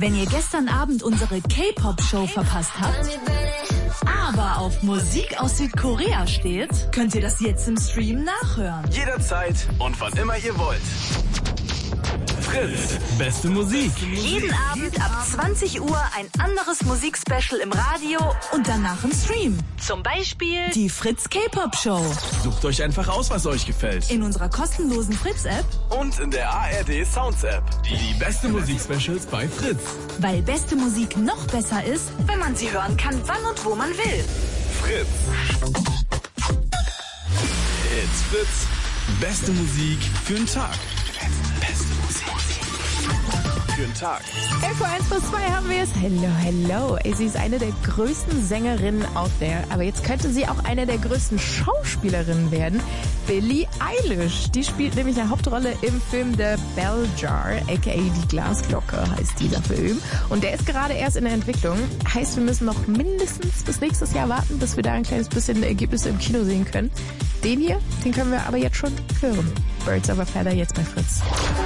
Wenn ihr gestern Abend unsere K-Pop-Show verpasst habt, aber auf Musik aus Südkorea steht, könnt ihr das jetzt im Stream nachhören. Jederzeit und wann immer ihr wollt. Fritz, beste Musik. Jeden Abend ab 20 Uhr ein anderes Musikspecial im Radio und danach im Stream. Zum Beispiel die Fritz K-Pop Show. Sucht euch einfach aus, was euch gefällt. In unserer kostenlosen Fritz-App Und in der ARD Sounds App. Die beste Musikspecials bei Fritz. weil beste Musik noch besser ist, wenn man sie hören kann, wann und wo man will. Fritz. It's Fritz. Beste Musik für den Tag. Beste Musik für den Tag. 11:01 plus 2 haben wir es. Hello. Sie ist eine der größten Sängerinnen out there. Aber jetzt könnte sie auch eine der größten Schauspielerinnen werden. Billie Eilish. Die spielt nämlich eine Hauptrolle im Film The Bell Jar, a.k.a. Die Glasglocke heißt dieser Film. Und der ist gerade erst in der Entwicklung. Heißt, wir müssen noch mindestens bis nächstes Jahr warten, bis wir da ein kleines bisschen Ergebnisse im Kino sehen können. Den hier, den können wir aber jetzt schon hören. Birds of a Feather jetzt bei Fritz.